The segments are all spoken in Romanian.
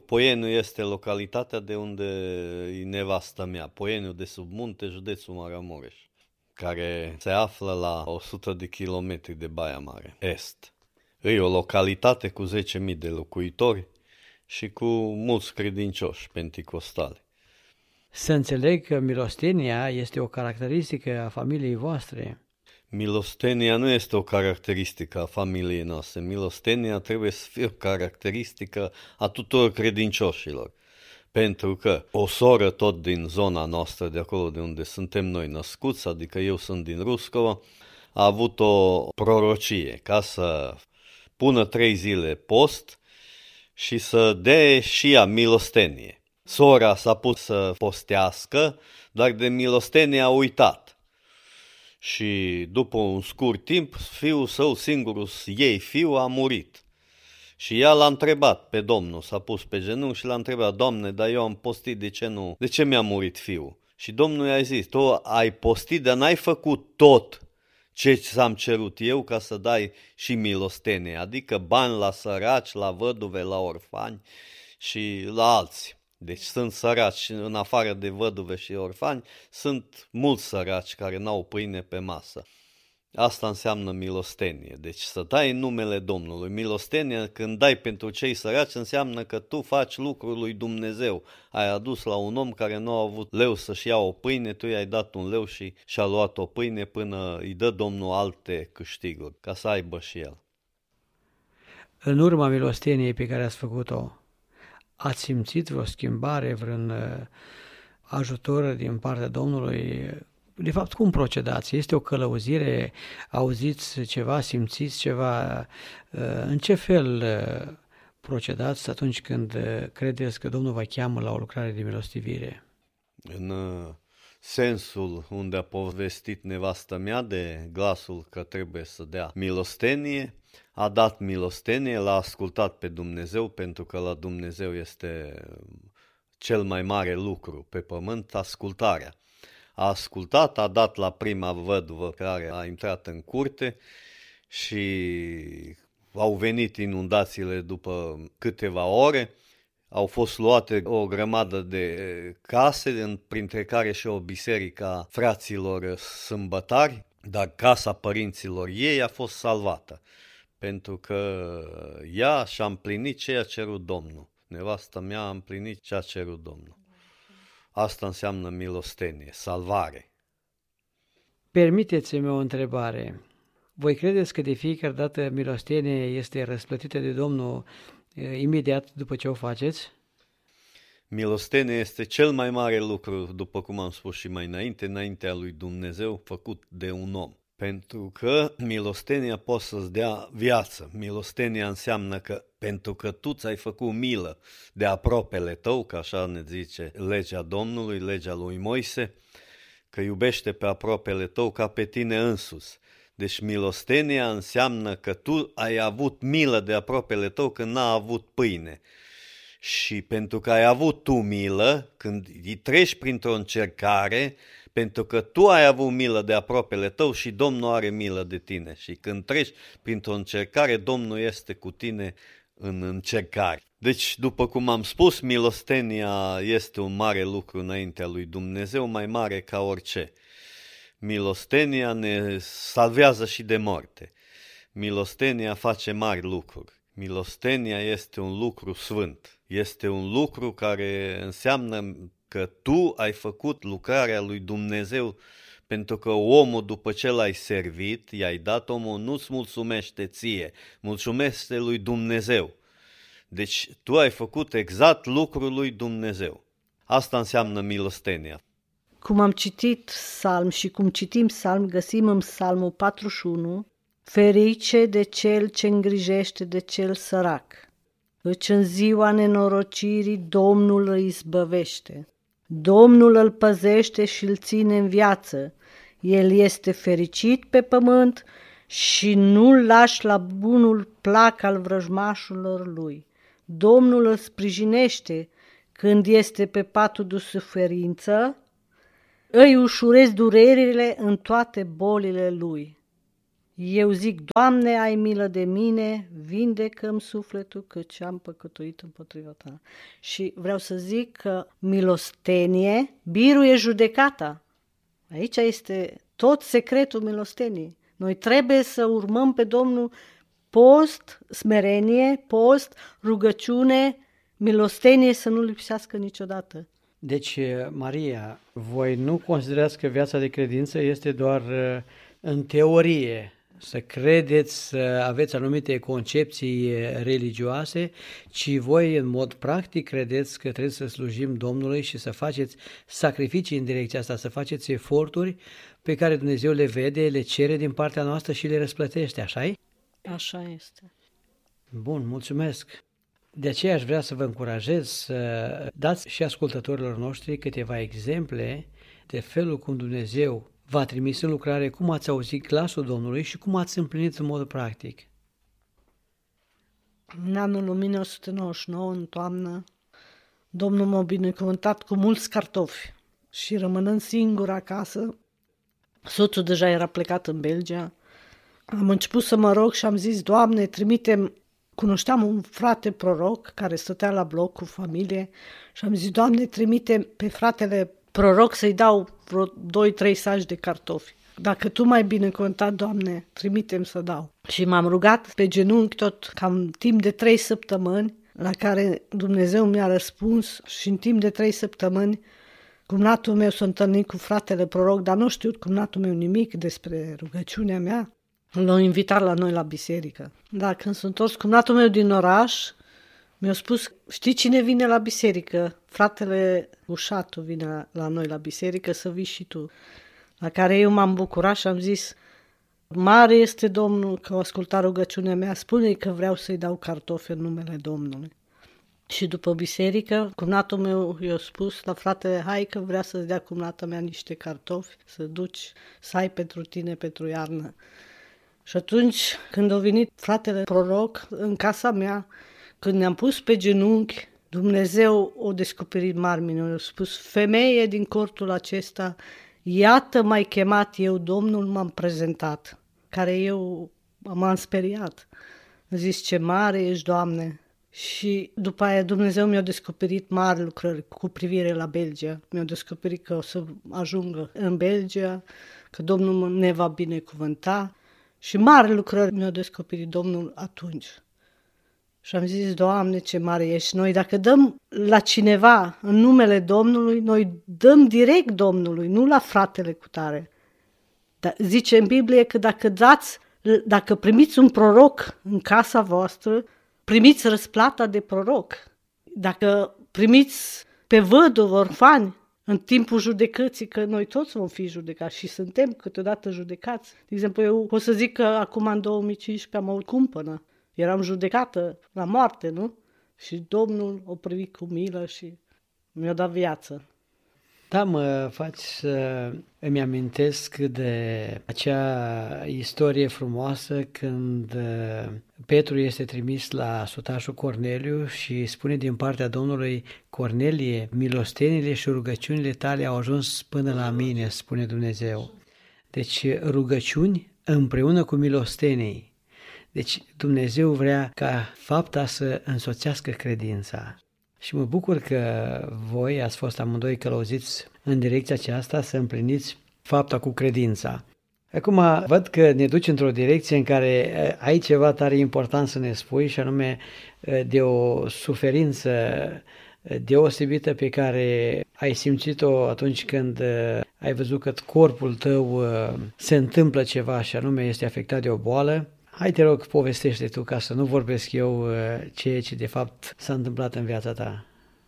Poieniu este localitatea de unde e nevastă mea, Poieniu de sub munte, județul Maramureș, care se află la 100 de kilometri de Baia Mare, est. E o localitate cu 10.000 de locuitori și cu mulți credincioși penticostali. Să înțeleg că milostenia este o caracteristică a familiei voastre. Milostenia nu este o caracteristică a familiei noastre. Milostenia trebuie să fie o caracteristică a tuturor credincioșilor. Pentru că o soră tot din zona noastră, de acolo de unde suntem noi născuți, adică eu sunt din Ruscova, a avut o prorocie ca să pună 3 zile post și să dea și ea milostenie. Sora s-a pus să postească, dar de milostenie a uitat. Și după un scurt timp, fiul său, singurul ei fiu, a murit. Și ea l-a întrebat pe Domnul, s-a pus pe genunchi și l-a întrebat: Doamne, dar eu am postit, de ce mi-a murit fiul? Și Domnul i-a zis: tu ai postit, dar n-ai făcut tot ce ți-am cerut eu ca să dai și milostenie, adică bani la săraci, la văduve, la orfani și la alții. Deci sunt săraci, în afară de văduve și orfani, sunt mulți săraci care n-au pâine pe masă. Asta înseamnă milostenie. Deci să dai în numele Domnului. Milostenia, când dai pentru cei săraci, înseamnă că tu faci lucrul lui Dumnezeu. Ai adus la un om care nu a avut leu să-și ia o pâine, tu i-ai dat un leu și și-a luat o pâine până îi dă Domnul alte câștiguri, ca să aibă și el. În urma milosteniei pe care ați făcut-o, ați simțit vreo schimbare, vreun ajutor din partea Domnului? De fapt, cum procedați? Este o călăuzire? Auziți ceva? Simțiți ceva? În ce fel procedați atunci când credeți că Domnul vă cheamă la o lucrare de milostivire? În sensul unde a povestit nevastă mea de glasul că trebuie să dea milostenie, a dat milostenie, l-a ascultat pe Dumnezeu, pentru că la Dumnezeu este cel mai mare lucru pe pământ, ascultarea. A ascultat, a dat la prima văduvă care a intrat în curte și au venit inundațiile după câteva ore. Au fost luate o grămadă de case, printre care și o biserică a fraților sâmbătari, dar casa părinților ei a fost salvată, pentru că ea și-a împlinit ce a cerut Domnul. Nevasta mea a împlinit ce a cerut Domnul. Asta înseamnă milostenie, salvare. Permiteți-mi o întrebare. Voi credeți că de fiecare dată milostenie este răsplătită de Domnul imediat după ce o faceți? Milostenia este cel mai mare lucru, după cum am spus și mai înaintea lui Dumnezeu, făcut de un om. Pentru că milostenia poate să-ți dea viață. Milostenia înseamnă că pentru că tu ți-ai făcut milă de aproapele tău, că așa ne zice legea Domnului, legea lui Moise, că iubește pe aproapele tău ca pe tine însuți. Deci milostenia înseamnă că tu ai avut milă de aproapele tău când n-a avut pâine. Și pentru că ai avut tu milă, când îi treci printr-o încercare, pentru că tu ai avut milă de aproapele tău și Domnul are milă de tine. Și când treci printr-o încercare, Domnul este cu tine în încercare. Deci, după cum am spus, milostenia este un mare lucru înaintea lui Dumnezeu, mai mare ca orice. Milostenia ne salvează și de moarte. Milostenia face mari lucruri. Milostenia este un lucru sfânt. Este un lucru care înseamnă că tu ai făcut lucrarea lui Dumnezeu, pentru că omul, după ce l-ai servit, i-ai dat, omul nu-ți mulțumește ție, mulțumește lui Dumnezeu. Deci tu ai făcut exact lucrul lui Dumnezeu. Asta înseamnă milostenia. Cum am citit psalm și cum citim psalm, găsim în psalmul 41, ferice de cel ce îngrijește de cel sărac, căci în ziua nenorocirii Domnul îi izbăvește. Domnul îl păzește și îl ține în viață. El este fericit pe pământ și nu-l lași la bunul plac al vrăjmașilor lui. Domnul îl sprijinește când este pe patul de suferință, îi ușurez durerile în toate bolile lui. Eu zic, Doamne, ai milă de mine, vindecă-mi sufletul căci am păcătuit împotriva ta. Și vreau să zic că milostenie biruie judecata. Aici este tot secretul milosteniei. Noi trebuie să urmăm pe Domnul post, smerenie, post, rugăciune, milostenie să nu lipsească niciodată. Deci, Maria, voi nu considerați că viața de credință este doar în teorie, să credeți, să aveți anumite concepții religioase, ci voi în mod practic credeți că trebuie să slujim Domnului și să faceți sacrificii în direcția asta, să faceți eforturi pe care Dumnezeu le vede, le cere din partea noastră și le răsplătește, așa-i? Așa este. Bun, mulțumesc! De aceea aș vrea să vă încurajez să dați și ascultătorilor noștri câteva exemple de felul cum Dumnezeu v-a trimis în lucrare, cum ați auzit glasul Domnului și cum ați împlinit în mod practic. În anul 1999, în toamnă, Domnul m-a binecuvântat cu mulți cartofi și rămânând singur acasă, soțul deja era plecat în Belgia, am început să mă rog și am zis, Doamne, trimitem. Cunoșteam un frate proroc care stătea la bloc cu familie și am zis, Doamne, trimite pe fratele proroc să-i dau vreo 2-3 saci de cartofi. Dacă Tu m-ai binecuvântat, Doamne, trimitem să dau. Și m-am rugat pe genunchi tot cam timp de 3 săptămâni, la care Dumnezeu mi-a răspuns și în timp de 3 săptămâni cumnatul meu s-a întâlnit cu fratele proroc, dar nu știu cumnatul meu nimic despre rugăciunea mea. L-au invitat la noi la biserică. Dar când s-a întors cumnatul meu din oraș, mi-a spus, știi cine vine la biserică? Fratele Ușatu vine la noi la biserică, să vii și tu. La care eu m-am bucurat și am zis, mare este Domnul că a ascultat rugăciunea mea, spune-i că vreau să-i dau cartofi în numele Domnului. Și după biserică, cumnatul meu i-a spus la fratele, hai că vrea să-ți dea cumnata mea niște cartofi, să duci, să ai pentru tine, pentru iarnă. Și atunci, când a venit fratele proroc în casa mea, când ne-am pus pe genunchi, Dumnezeu a descoperit mari minuni. A spus, femeie din cortul acesta, iată m-ai chemat eu, Domnul m-am prezentat, care eu m-am speriat. A zis, ce mare ești, Doamne! Și după aia Dumnezeu mi-a descoperit mari lucrări cu privire la Belgia. Mi-a descoperit că o să ajungă în Belgia, că Domnul ne va binecuvânta. Și mari lucrări mi-a descoperit Domnul atunci. Și am zis, Doamne, ce mare ești. Noi dacă dăm la cineva în numele Domnului, noi dăm direct Domnului, nu la fratele cu tare. Dar zice în Biblie că dacă primiți un proroc în casa voastră, primiți răsplata de proroc. Dacă primiți pe văduv, orfani, în timpul judecății, că noi toți vom fi judecați și suntem câteodată judecați. De exemplu, eu o să zic că acum în 2015 am avut cumpănă. Eram judecată la moarte, nu? Și Domnul o privit cu milă și mi-a dat viață. Da, mă faci să îmi amintesc de acea istorie frumoasă când Petru este trimis la sutașul Corneliu și spune din partea Domnului, Cornelie, milostenile și rugăciunile tale au ajuns până la mine, spune Dumnezeu. Deci rugăciuni împreună cu milostenii. Deci Dumnezeu vrea ca fapta să însoțească credința. Și mă bucur că voi ați fost amândoi călăuziți în direcția aceasta să împliniți fapta cu credința. Acum văd că ne duci într-o direcție în care ai ceva tare important să ne spui și anume de o suferință deosebită pe care ai simțit-o atunci când ai văzut că corpul tău se întâmplă ceva și anume este afectat de o boală. Hai, te rog, povestește tu ca să nu vorbesc eu ceea ce de fapt s-a întâmplat în viața ta.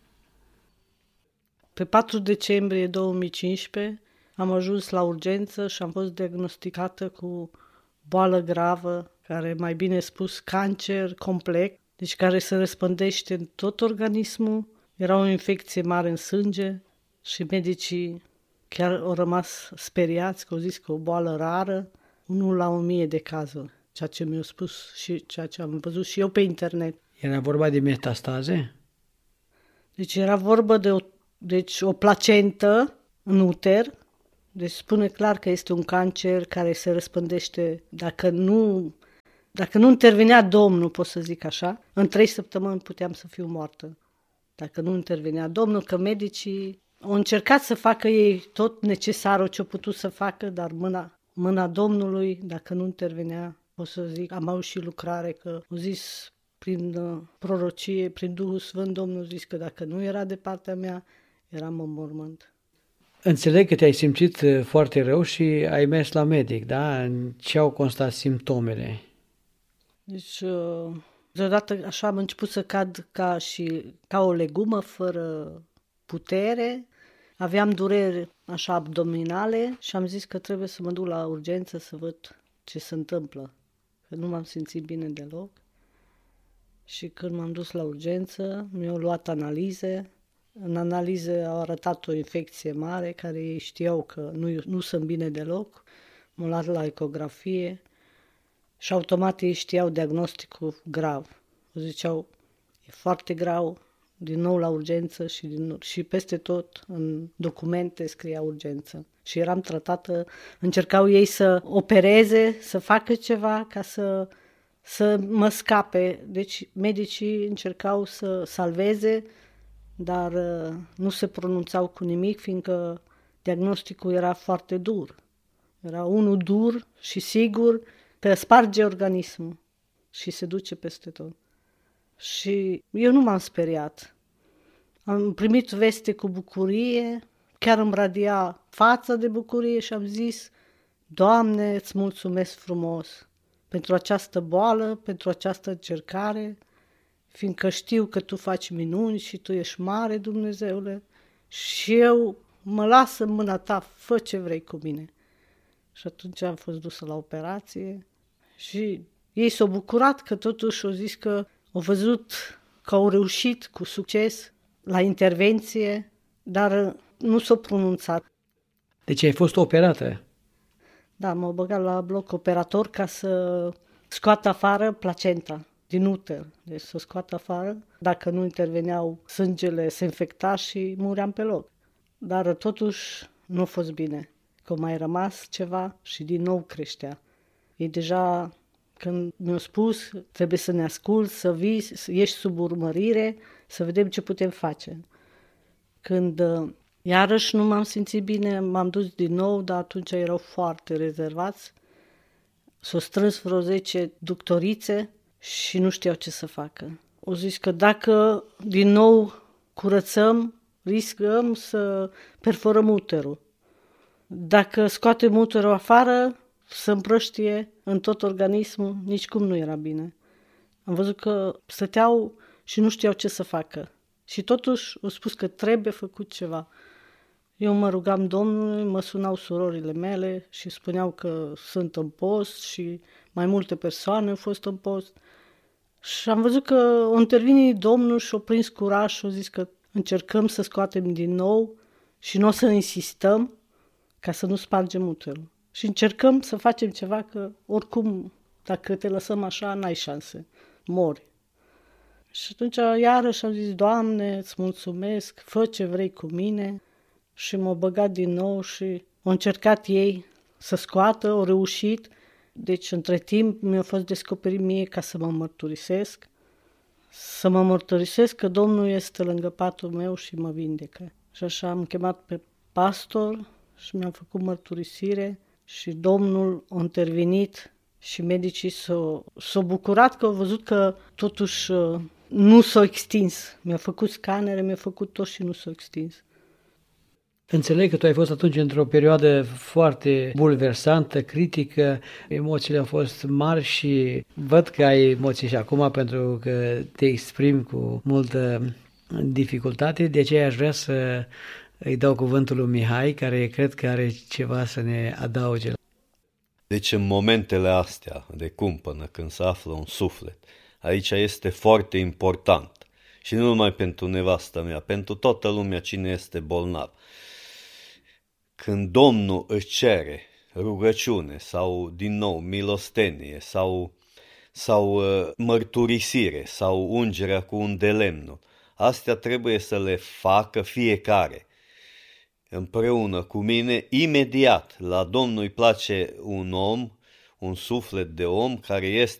Pe 4 decembrie 2015 am ajuns la urgență și am fost diagnosticată cu boală gravă, care mai bine spus cancer complex, deci care se răspândește în tot organismul. Era o infecție mare în sânge și medicii chiar au rămas speriați, că au zis că o boală rară, 1 la 1000 de cazuri. Ceea ce mi-au spus și ceea ce am văzut și eu pe internet. Era vorba de metastaze? Deci era vorba de o placentă în uter, Deci spune clar că este un cancer care se răspândește dacă nu intervenea Domnul, pot să zic așa, în 3 săptămâni puteam să fiu moartă. Dacă nu intervenea Domnul, că medicii au încercat să facă ei tot necesarul ce au putut să facă, dar mâna Domnului, dacă nu intervenea, pot să zic, am avut și lucrare, că au zis prin prorocie, prin Duhul Sfânt, Domnul a zis că dacă nu era de partea mea, eram în mormânt. Înțeleg că te-ai simțit foarte rău și ai mers la medic, da? În ce au constat simptomele? Deci, deodată așa am început să cad ca o legumă fără putere. Aveam dureri așa abdominale și am zis că trebuie să mă duc la urgență să văd ce se întâmplă. Că nu m-am simțit bine deloc. Și când m-am dus la urgență, mi-au luat analize. În analize au arătat o infecție mare, care ei știau că nu sunt bine deloc. M-au luat la ecografie și automat ei știau diagnosticul grav. Ziceau, e foarte grav, din nou la urgență și peste tot în documente scria urgență. Și eram tratată, încercau ei să opereze, să facă ceva ca să mă scape. Deci medicii încercau să salveze, dar nu se pronunțau cu nimic, fiindcă diagnosticul era foarte dur. Era unul dur și sigur că sparge organismul și se duce peste tot. Și eu nu m-am speriat. Am primit veste cu bucurie, chiar îmi radia fața de bucurie și am zis, Doamne, îți mulțumesc frumos pentru această boală, pentru această încercare, fiindcă știu că Tu faci minuni și Tu ești mare, Dumnezeule, și eu mă las în mâna Ta, fă ce vrei cu mine. Și atunci am fost dusă la operație și ei s-au bucurat că totuși au zis că au văzut că au reușit cu succes la intervenție, dar nu s-au pronunțat. Deci ai fost operată? Da, m-au băgat la bloc operator ca să scoată afară placenta din uter. Deci să o scoată afară. Dacă nu interveneau, sângele se infecta și muream pe loc. Dar totuși nu a fost bine, că mai rămas ceva și din nou creștea. Ei deja, când mi-au spus, trebuie să ne asculți, să vii, să ieși sub urmărire, să vedem ce putem face. Când iarăși nu m-am simțit bine, m-am dus din nou, dar atunci erau foarte rezervați. S-au strâns vreo 10 doctorițe și nu știau ce să facă. Au zis că dacă din nou curățăm, riscăm să perforăm uterul. Dacă scoatem uterul afară, să împrăștie în tot organismul, nici cum nu era bine. Am văzut că stăteau și nu știau ce să facă. Și totuși au spus că trebuie făcut ceva. Eu mă rugam Domnului, mă sunau surorile mele și spuneau că sunt în post și mai multe persoane au fost în post. Și am văzut că o intervine Domnul și o prins curaj și a zis că încercăm să scoatem din nou și nu o să insistăm ca să nu spargem uterul. Și încercăm să facem ceva, că oricum, dacă te lăsăm așa, n-ai șanse, mori. Și atunci iarăși am zis, Doamne, îți mulțumesc, fă ce vrei cu mine. Și m-au băgat din nou și au încercat ei să scoată, au reușit. Deci, între timp, mi-a fost descoperit mie ca să mă mărturisesc. Să mă mărturisesc că Domnul este lângă patul meu și mă vindecă. Și așa am chemat pe pastor și mi-am făcut mărturisire și Domnul a intervenit și medicii s-au bucurat că au văzut că totuși nu s-au extins. Mi-a făcut scanere, mi-a făcut tot și nu s-au extins. Înțeleg că tu ai fost atunci într-o perioadă foarte bulversantă, critică, emoțiile au fost mari și văd că ai emoții și acum pentru că te exprimi cu multă dificultate, de aceea aș vrea să îi dau cuvântul lui Mihai, care cred că are ceva să ne adauge. Deci în momentele astea de cumpănă, când se află un suflet, aici este foarte important și nu numai pentru nevastă mea, pentru toată lumea cine este bolnav. Când Domnul își cere rugăciune sau, din nou, milostenie sau mărturisire sau ungerea cu un de lemnul, astea trebuie să le facă fiecare împreună cu mine, imediat la Domnul îi place un om, un suflet de om care este